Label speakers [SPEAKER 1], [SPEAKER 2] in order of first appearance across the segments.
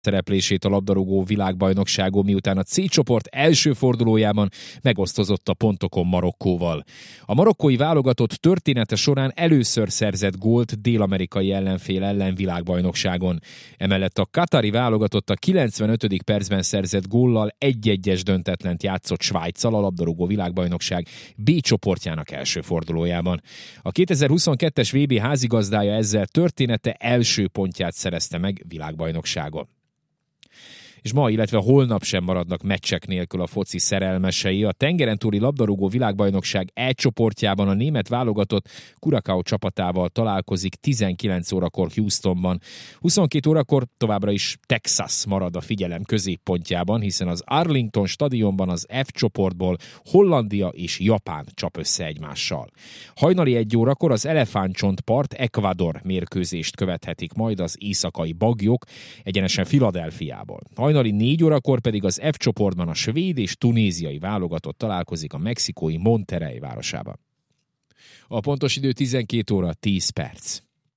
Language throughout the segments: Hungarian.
[SPEAKER 1] szereplését a labdarúgó világbajnokságon, miután a C csoport első fordulójában megosztozott a pontokon Marokkóval. A marokkói válogatott története során először szerzett gólt dél-amerikai ellenfél ellen világbajnokságon. Emellett a katari válogatott a 95. percben szerzett góllal 1-1-es döntetlent játszott Svájccal a labdarúgó világbajnokság B csoportjának első fordulójában. A 2022-es VB házigazdája ezzel története első pontját szerezte meg világbajnokságon. És ma, illetve holnap sem maradnak meccsek nélkül a foci szerelmesei. A tengeren túli labdarúgó világbajnokság E csoportjában a német válogatott Curaçao csapatával találkozik 19 órakor Houstonban. 22 órakor továbbra is Texas marad a figyelem középpontjában, hiszen az Arlington stadionban az F csoportból Hollandia és Japán csap össze egymással. Hajnali 1 órakor az Elefántcsontpart Ecuador mérkőzést követhetik majd az éjszakai baglyok egyenesen Philadelphiából. Hajnali 4 órakor pedig az F csoportban a svéd és tunéziai válogatott találkozik a mexikói Monterrey városában. A pontos idő 12 óra 10 perc.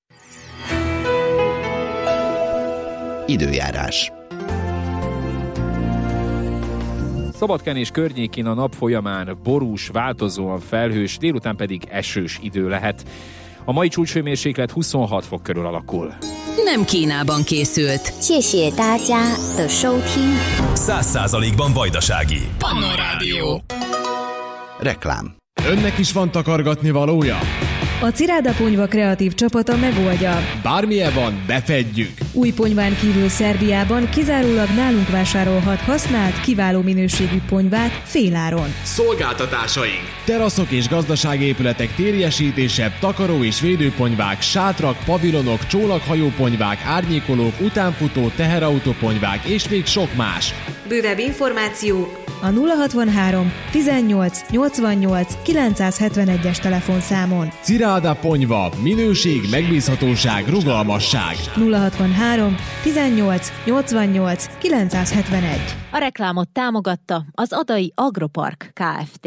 [SPEAKER 2] Időjárás.
[SPEAKER 1] Szabadkán és környékén a nap folyamán borús, változóan felhős, délután pedig esős idő lehet. A mai csúcshőmérséklet 26 fok körül alakul.
[SPEAKER 3] Nem Kínában készült.
[SPEAKER 4] 100%-ban vajdasági.
[SPEAKER 3] Pannon Rádió.
[SPEAKER 2] Reklám.
[SPEAKER 5] Önnek is van takargatni valója?
[SPEAKER 6] A Ciráda Ponyva kreatív csapata megoldja.
[SPEAKER 5] Bármilyen van, befedjük!
[SPEAKER 6] Új ponyván kívül Szerbiában kizárólag nálunk vásárolhat használt, kiváló minőségű ponyvát féláron.
[SPEAKER 5] Szolgáltatásaink! Teraszok és gazdaságépületek térjesítése, takaró és védőponyvák, sátrak, pavilonok, csónakhajóponyvák, árnyékolók, utánfutó, teherautóponyvák és még sok más.
[SPEAKER 6] Bővebb információ a 063 18 88 971-es telefonszámon.
[SPEAKER 5] Ciráda Ponyva. Minőség, megbízhatóság, rugalmasság.
[SPEAKER 6] 063 18 88 971.
[SPEAKER 7] A reklámot támogatta az Adai Agropark Kft.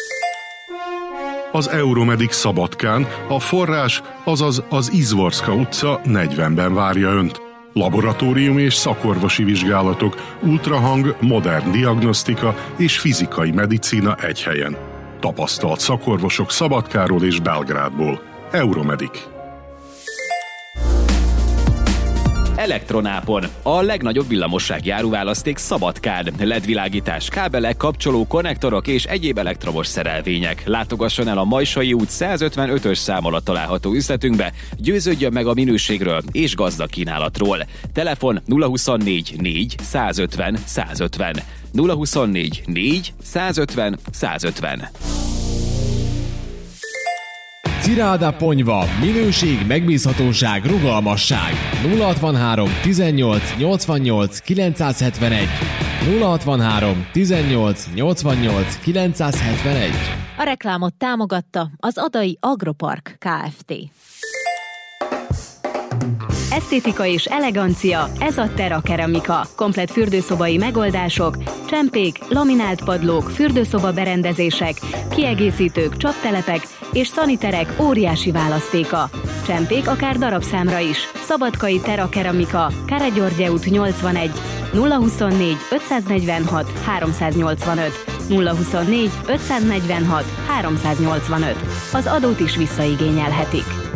[SPEAKER 8] Az Euromedic Szabadkán a forrás, azaz az Izvorska utca 40-ben várja Önt. Laboratórium és szakorvosi vizsgálatok, ultrahang, modern diagnosztika és fizikai medicína egy helyen. Tapasztalt szakorvosok Szabadkáról és Belgrádból. Euromedic.
[SPEAKER 9] Elektronápon. A legnagyobb villamossági áruválaszték Szabadkán. LED-világítás, kábelek, kapcsoló, konnektorok és egyéb elektromos szerelvények. Látogasson el a Majsai út 155-ös szám alatt található üzletünkbe, győződjön meg a minőségről és gazdag kínálatról. Telefon 024 4 150 150. 024 4 150 150.
[SPEAKER 5] Ciráda Ponyva. Minőség, megbízhatóság, rugalmasság. 063 18 88 971. 063 18 88 971.
[SPEAKER 7] A reklámot támogatta az Adai Agropark Kft.
[SPEAKER 10] Esztétika és elegancia, ez a Terra Keramika. Komplett fürdőszobai megoldások, csempék, laminált padlók, fürdőszoba berendezések, kiegészítők, csaptelepek és szaniterek óriási választéka. Csempék akár darabszámra is. Szabadkai Terra Keramika, Káregyörgye út 81, 024 546 385, 024 546 385. Az adót is visszaigényelhetik.